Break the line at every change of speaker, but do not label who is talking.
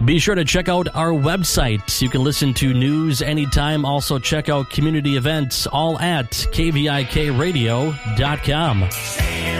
Be sure to check out our website. You can listen to news anytime. Also, check out community events, all at kvikradio.com.